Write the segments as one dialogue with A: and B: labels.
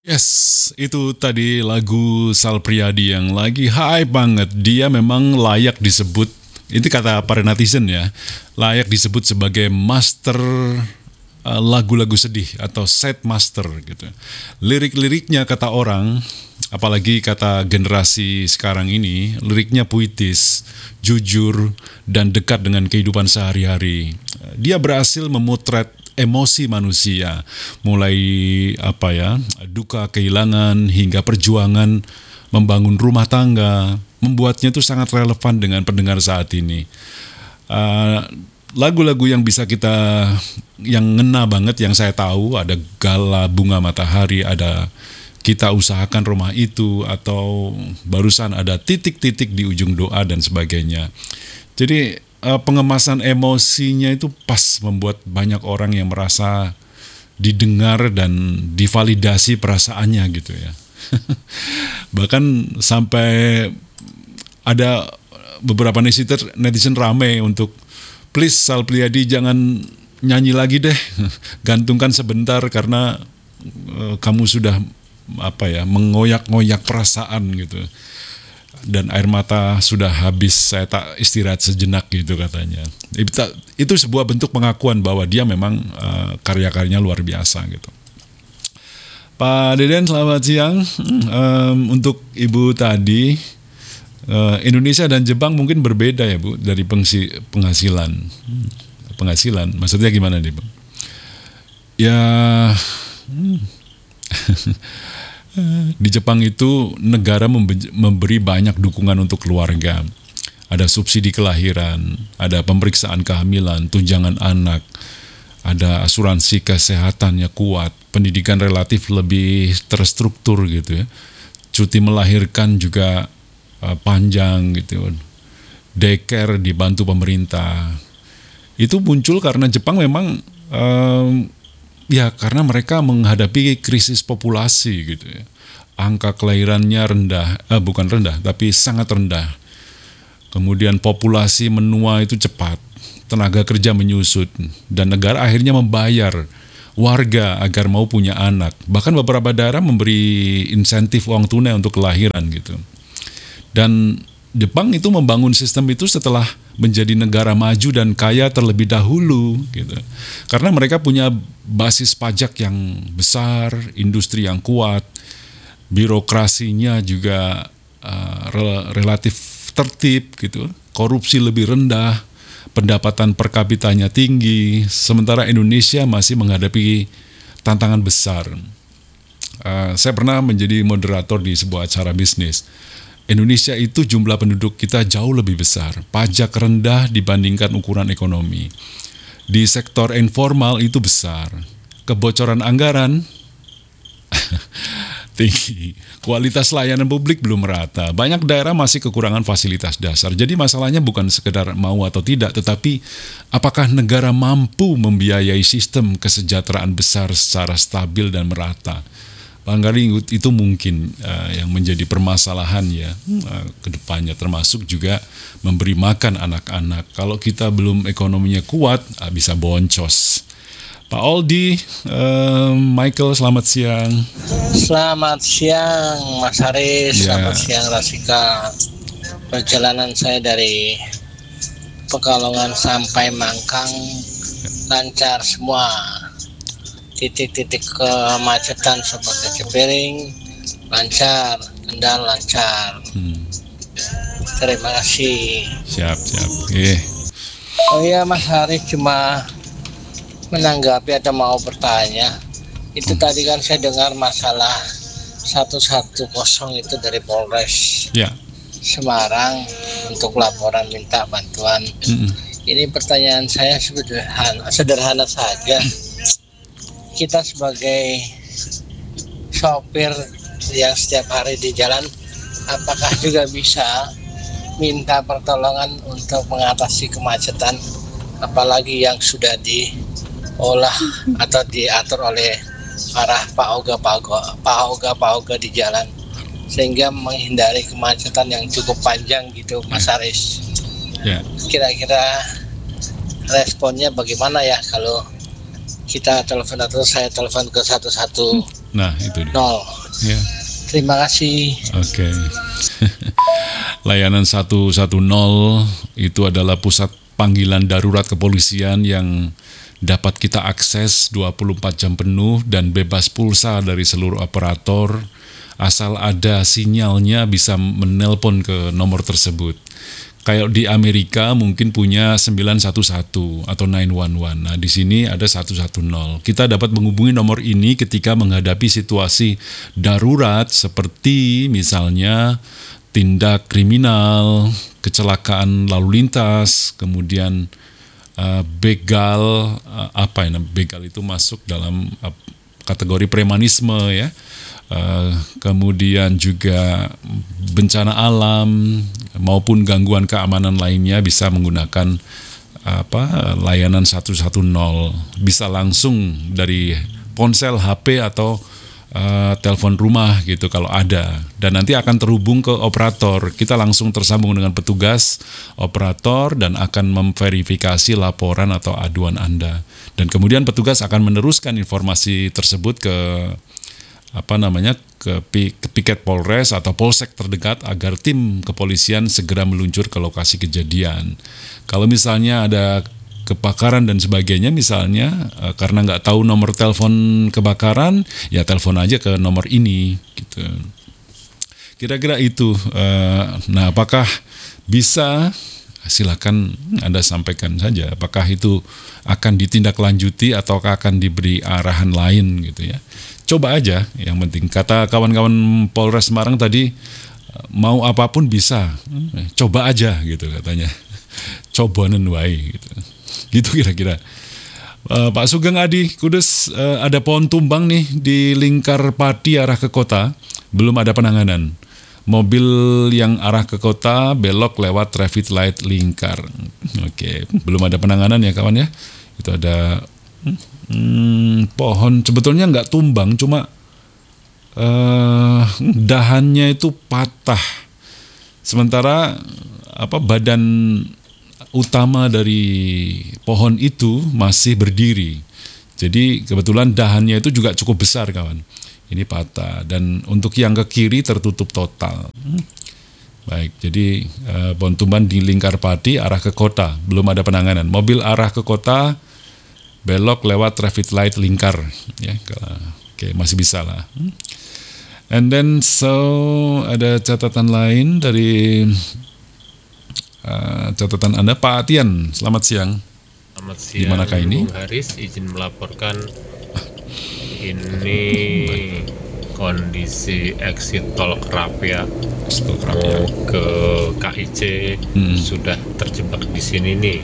A: Yes, itu tadi lagu Sal Priadi yang lagi hype banget. Dia memang layak disebut, itu kata para netizen ya, layak disebut sebagai master lagu-lagu sedih atau sad master gitu. Lirik-liriknya kata orang, apalagi kata generasi sekarang ini, liriknya puitis, jujur, dan dekat dengan kehidupan sehari-hari. Dia berhasil memotret emosi manusia, mulai apa ya, duka kehilangan hingga perjuangan membangun rumah tangga, membuatnya itu sangat relevan dengan pendengar saat ini. Uh, Lagu-lagu yang bisa kita, yang ngena banget yang saya tahu ada Gala Bunga Matahari, ada Kita Usahakan Rumah Itu, atau barusan ada Titik-titik di Ujung Doa dan sebagainya. Jadi pengemasan emosinya itu pas membuat banyak orang yang merasa didengar dan divalidasi perasaannya gitu ya. Bahkan sampai ada beberapa netizen rame untuk please Sal Priadi jangan nyanyi lagi deh, gantungkan sebentar karena kamu sudah apa ya, mengoyak-ngoyak perasaan gitu. Dan air mata sudah habis, saya tak istirahat sejenak gitu katanya. Itu sebuah bentuk pengakuan bahwa dia memang karya-karyanya luar biasa gitu. Pak Deden selamat siang. Untuk Ibu tadi, Indonesia dan Jepang mungkin berbeda ya Bu dari penghasilan. Penghasilan maksudnya gimana nih Bu? Ya di Jepang itu negara memberi banyak dukungan untuk keluarga. Ada subsidi kelahiran, ada pemeriksaan kehamilan, tunjangan anak, ada asuransi kesehatannya kuat, pendidikan relatif lebih terstruktur gitu ya. Cuti melahirkan juga panjang gitu. Daycare dibantu pemerintah. Itu muncul karena Jepang memang ya karena mereka menghadapi krisis populasi gitu ya. Angka kelahirannya rendah, bukan rendah, tapi sangat rendah. Kemudian populasi menua itu cepat, tenaga kerja menyusut, dan negara akhirnya membayar warga agar mau punya anak. Bahkan beberapa daerah memberi insentif uang tunai untuk kelahiran gitu. Dan Jepang itu membangun sistem itu setelah menjadi negara maju dan kaya terlebih dahulu gitu. Karena mereka punya basis pajak yang besar, industri yang kuat, birokrasinya juga relatif tertib gitu, korupsi lebih rendah, pendapatan per kapitanya tinggi, sementara Indonesia masih menghadapi tantangan besar. Saya pernah menjadi moderator di sebuah acara bisnis. Indonesia itu jumlah penduduk kita jauh lebih besar, pajak rendah dibandingkan ukuran ekonomi. Di sektor informal itu besar, kebocoran anggaran tinggi, kualitas layanan publik belum merata, banyak daerah masih kekurangan fasilitas dasar. Jadi masalahnya bukan sekedar mau atau tidak, tetapi apakah negara mampu membiayai sistem kesejahteraan besar secara stabil dan merata. Barangkali itu mungkin yang menjadi permasalahan ya ke depannya, termasuk juga memberi makan anak-anak. Kalau kita belum ekonominya kuat, bisa boncos. Pak Aldi, Michael, selamat siang.
B: Selamat siang Mas Haris, selamat siang Rasika. Perjalanan saya dari Pekalongan sampai Mangkang lancar semua. Titik-titik kemacetan seperti Cipiring lancar, Kendal lancar. Terima kasih.
A: Siap. Okay.
B: Oh iya Mas Haris, cuma menanggapi atau mau bertanya. Itu tadi kan saya dengar masalah 110 itu dari Polres Semarang untuk laporan minta bantuan. Ini pertanyaan saya sederhana saja. Kita sebagai sopir yang setiap hari di jalan, apakah juga bisa minta pertolongan untuk mengatasi kemacetan, apalagi yang sudah diolah atau diatur oleh para Pak Oga di jalan, sehingga menghindari kemacetan yang cukup panjang gitu, Mas Haris. Kira-kira responnya bagaimana ya kalau kita telepon atau saya telepon ke 110.
A: Nah, itu dia. Ya.
B: Terima kasih.
A: Oke. Layanan 110 itu adalah pusat panggilan darurat kepolisian yang dapat kita akses 24 jam penuh dan bebas pulsa dari seluruh operator. Asal ada sinyalnya bisa menelpon ke nomor tersebut. Kayak di Amerika mungkin punya 911 atau 911. Nah, di sini ada 110. Kita dapat menghubungi nomor ini ketika menghadapi situasi darurat seperti misalnya tindak kriminal, kecelakaan lalu lintas, kemudian begal, begal itu masuk dalam kategori premanisme ya. Kemudian juga bencana alam maupun gangguan keamanan lainnya bisa menggunakan layanan 110, bisa langsung dari ponsel, HP atau telepon rumah gitu kalau ada, dan nanti akan terhubung ke operator. Kita langsung tersambung dengan petugas operator dan akan memverifikasi laporan atau aduan Anda, dan kemudian petugas akan meneruskan informasi tersebut ke piket Polres atau Polsek terdekat agar tim kepolisian segera meluncur ke lokasi kejadian. Kalau misalnya ada kebakaran dan sebagainya misalnya, karena nggak tahu nomor telepon kebakaran, ya telepon aja ke nomor ini gitu. Kira-kira itu. Nah, apakah bisa? Silakan Anda sampaikan saja. Apakah itu akan ditindaklanjuti ataukah akan diberi arahan lain gitu ya? Coba aja, yang penting. Kata kawan-kawan Polres Semarang tadi, mau apapun bisa, coba aja gitu katanya. Cobanen wae gitu. Gitu kira-kira. Pak Sugeng Adi Kudus, ada pohon tumbang nih di Lingkar Pati arah ke kota, belum ada penanganan. Mobil yang arah ke kota belok lewat traffic light Lingkar. Oke, belum ada penanganan ya kawan ya. Itu ada pohon sebetulnya nggak tumbang, cuma dahannya itu patah. Sementara badan utama dari pohon itu masih berdiri. Jadi kebetulan dahannya itu juga cukup besar kawan. Ini patah, dan untuk yang ke kiri tertutup total. Baik, jadi pohon tumbang di Lingkar Pati arah ke kota belum ada penanganan. Mobil arah ke kota belok lewat traffic light Lingkar ya. Oke, masih bisa lah. And then ada catatan lain dari catatan Anda, Pak Atian. Selamat siang.
C: Selamat siang.
A: Di manakah ini?
C: Bung Haris, izin melaporkan ini kondisi exit tol Krapia mau ke KIC sudah terjebak di sini nih.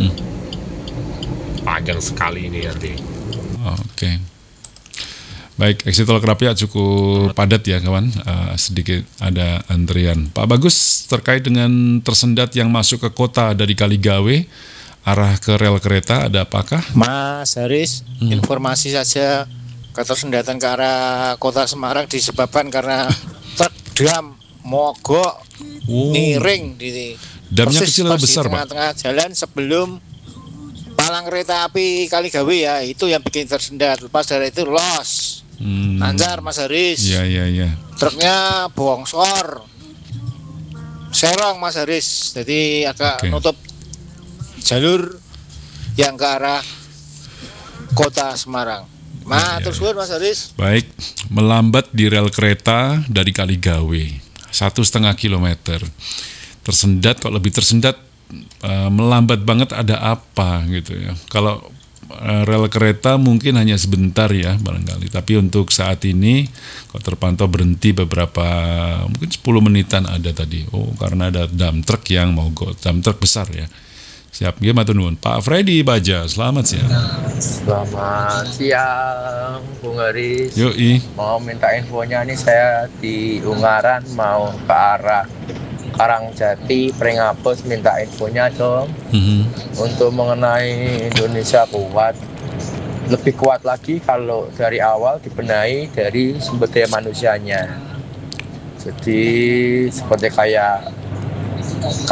C: Panjang sekali ini nanti.
A: Oke. Baik, exit tol Krapia cukup padat ya kawan, sedikit ada antrian. Pak Bagus, terkait dengan tersendat yang masuk ke kota dari Kaligawe arah ke rel kereta, ada apakah?
B: Mas Haris, informasi saja, ketersendatan ke arah kota Semarang disebabkan karena truk dam mogok miring di
A: damnya kecil atau besar, Pak?
B: Tengah-tengah jalan sebelum palang kereta api Kaligawe ya, itu yang bikin tersendat. Lepas dari itu los. Lancar Mas Haris.
A: Iya.
B: Truknya bongsor, serong Mas Haris, jadi agak nutup jalur yang ke arah kota Semarang. Terus Mas Haris.
A: Baik, melambat di rel kereta dari Kaligawe 1,5 kilometer. Tersendat, kok lebih tersendat, melambat banget, ada apa gitu ya. Kalau rel kereta mungkin hanya sebentar ya barangkali, tapi untuk saat ini kok terpantau berhenti beberapa, mungkin 10 menitan ada tadi. Karena ada dump truck yang mogok, dump truck besar ya. Siap, gimana tuh Pak Freddy Baja, selamat siang.
D: Selamat siang, Bung Haris.
A: Yoi.
D: Mau minta infonya nih, saya di Ungaran mau ke arah Karangjati, Pringapus, minta infonya dong. Untuk mengenai Indonesia kuat, lebih kuat lagi kalau dari awal dibenahi dari sumber daya manusianya. Jadi seperti kayak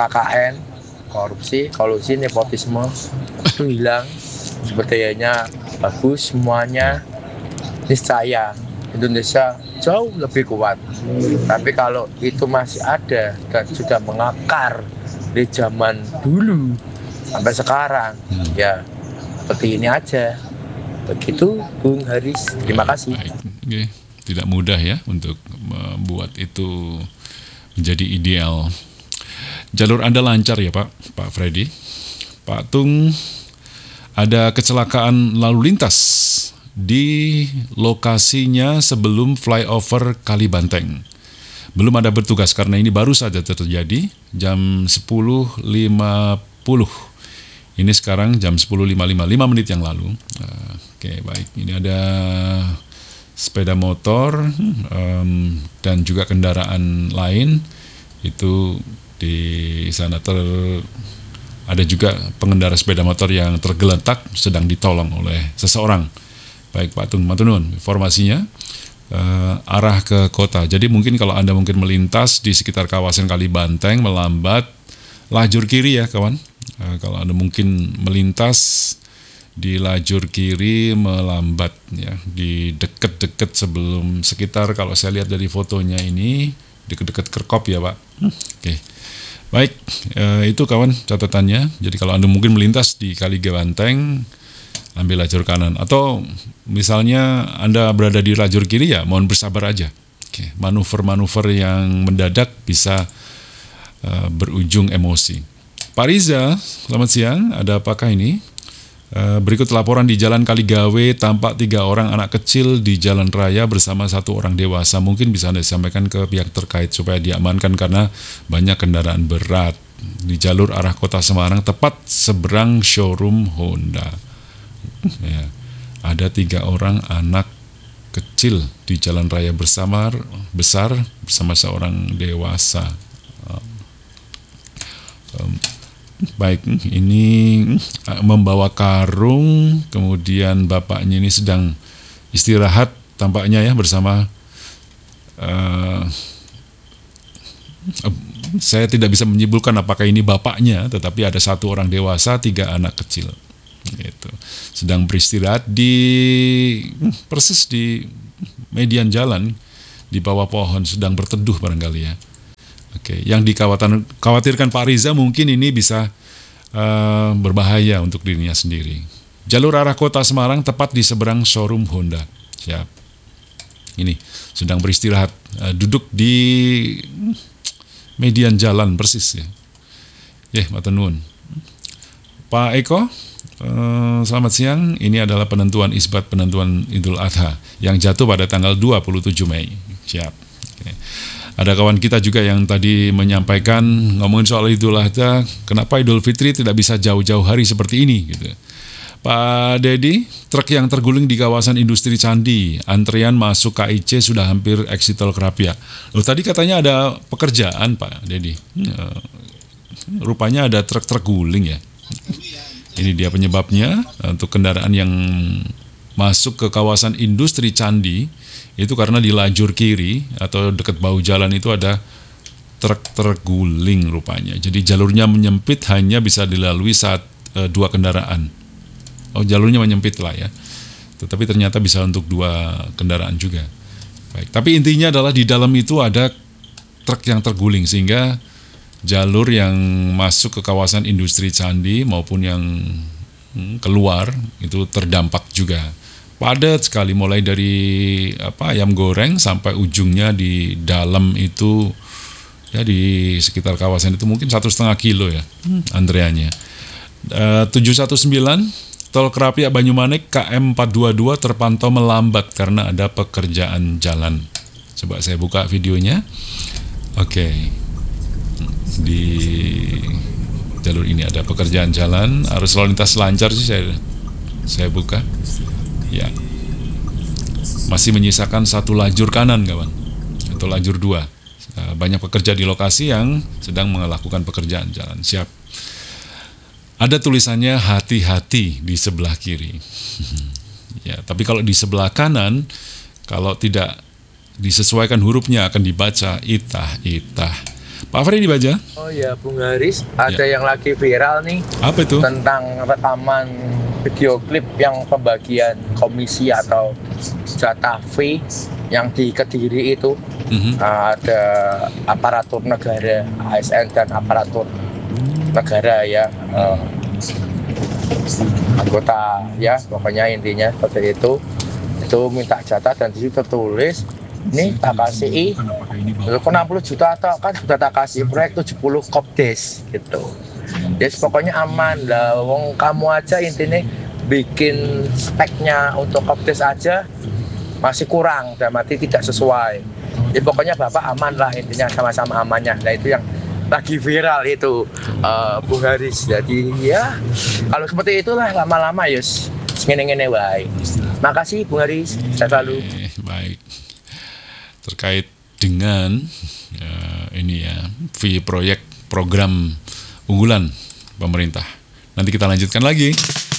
D: KKN, korupsi, kolusi, nepotisme itu hilang, sumber dayanya bagus semuanya, niscaya Indonesia jauh lebih kuat. Tapi kalau itu masih ada dan sudah mengakar di zaman dulu sampai sekarang, ya seperti ini aja. Begitu Bung Haris, terima kasih.
A: Baik. Oke. Tidak mudah ya untuk membuat itu menjadi ideal. Jalur Anda lancar ya Pak Freddy. Pak Tung, ada kecelakaan lalu lintas di lokasinya sebelum flyover Kalibanteng. Belum ada bertugas karena ini baru saja terjadi jam 10.50. Ini sekarang jam 10.55, 5 menit yang lalu. Oke, baik. Ini ada sepeda motor dan juga kendaraan lain. Itu di sana ada juga pengendara sepeda motor yang tergeletak sedang ditolong oleh seseorang. Baik Pak Tung, matunun informasinya arah ke kota. Jadi mungkin kalau Anda mungkin melintas di sekitar kawasan Kalibanteng, melambat lajur kiri ya kawan. Kalau Anda mungkin melintas di lajur kiri melambat ya, di deket-deket sebelum sekitar, kalau saya lihat dari fotonya ini deket-deket Kerkop ya Pak. Oke. Baik, itu kawan catatannya. Jadi kalau Anda mungkin melintas di Kalibanteng, ambil lajur kanan. Atau misalnya Anda berada di lajur kiri ya, mohon bersabar aja. Oke, manuver-manuver yang mendadak bisa berujung emosi. Pak Riza, selamat siang. Ada apakah ini? Berikut laporan di Jalan Kaligawe, tampak 3 orang anak kecil di jalan raya bersama 1 orang dewasa. Mungkin bisa Anda sampaikan ke pihak terkait supaya diamankan karena banyak kendaraan berat di jalur arah kota Semarang tepat seberang showroom Honda. Ya, ada 3 orang anak kecil di jalan raya besar bersama seorang dewasa. Baik, ini membawa karung, kemudian bapaknya ini sedang istirahat tampaknya ya bersama. Saya tidak bisa menyimpulkan apakah ini bapaknya, tetapi ada 1 orang dewasa, 3 anak kecil. Gitu. Sedang beristirahat persis di median jalan di bawah pohon, sedang berteduh barangkali ya. Oke, yang dikhawatirkan Pak Riza mungkin ini bisa berbahaya untuk dirinya sendiri. Jalur arah kota Semarang tepat di seberang showroom Honda. Siap. Ini sedang beristirahat, duduk di median jalan persis ya. Matur nuwun. Pak Eko, selamat siang. Ini adalah penentuan penentuan Idul Adha yang jatuh pada tanggal 27 Mei. Siap. Oke. Ada kawan kita juga yang tadi menyampaikan ngomongin soal Idul Adha, kenapa Idul Fitri tidak bisa jauh-jauh hari seperti ini gitu. Pak Dedi, truk yang terguling di kawasan industri Candi, antrian masuk KIC sudah hampir exit tol Krapia. Loh, tadi katanya ada pekerjaan Pak Dedi. Rupanya ada truk terguling ya. Ini dia penyebabnya. Untuk kendaraan yang masuk ke kawasan industri Candi itu karena di lajur kiri atau dekat bahu jalan itu ada truk terguling rupanya. Jadi jalurnya menyempit, hanya bisa dilalui saat 2 kendaraan. Oh, jalurnya menyempit lah ya. Tetapi ternyata bisa untuk 2 kendaraan juga. Baik, tapi intinya adalah di dalam itu ada truk yang terguling sehingga jalur yang masuk ke kawasan industri Candi maupun yang keluar itu terdampak juga. Padat sekali, mulai dari ayam goreng sampai ujungnya di dalam itu ya, di sekitar kawasan itu mungkin 1,5 kilo ya antreannya. 719 tol Krapia Banyumanik KM 422 terpantau melambat karena ada pekerjaan jalan. Coba saya buka videonya. Oke. Di jalur ini ada pekerjaan jalan, arus lalu lintas lancar sih, saya buka. Ya, masih menyisakan 1 lajur kanan kawan, atau lajur 2. Banyak pekerja di lokasi yang sedang melakukan pekerjaan jalan. Siap. Ada tulisannya hati-hati di sebelah kiri. Ya, tapi kalau di sebelah kanan, kalau tidak disesuaikan hurufnya akan dibaca itah-itah. Pak Freddy baca.
D: Oh ya, Bung Haris, ada yang lagi viral nih.
A: Apa itu?
D: Tentang rekaman video klip yang pembagian komisi atau jatah fee yang di Kediri itu. Ada aparatur negara ASN dan aparatur negara ya, anggota ya, pokoknya intinya seperti itu minta jatah, dan di situ tertulis ini tak kasih 60 juta atau kan sudah tak kasih proyek 70 kopdes gitu. Yes, pokoknya aman lah, wong kamu aja intinya bikin speknya untuk kopdes aja masih kurang dan mati tidak sesuai. Ya pokoknya Bapak aman lah, intinya sama-sama amannya. Nah itu yang lagi viral itu, Bung Haris. Jadi ya kalau seperti itulah lama-lama yus ngene-ngene wae. Makasih Bung Haris, saya selalu.
A: Baik. Terkait dengan ini ya, proyek program unggulan pemerintah. Nanti kita lanjutkan lagi.